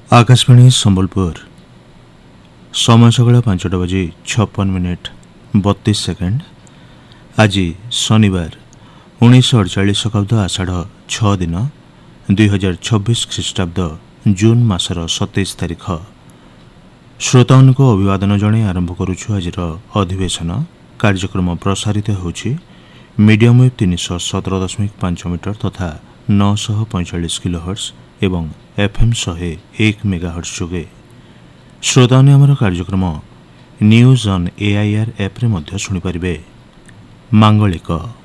आकाशवाणी संबलपुर समय सकाल 5:56 आज शनिवार 1948 शताब्द आषाढ़ 6 दिन 2026 ख्रीष्टाब्द जून मासर 27 तारिख। श्रोताओं को अभिवादन जणे आरंभ करुछु आज अधिवेशन कार्यक्रम प्रसारित होछि मीडियम वेव 317.5 मीटर तथा 945 किलोहर्ट्ज एवं एफएम 101 मेगाहर्ट्ज जोगे। श्रोता ने आमर कार्यक्रम न्यूज ऑन एआईआर ऐप रे मध्य सुनि परिबे। मांगलिक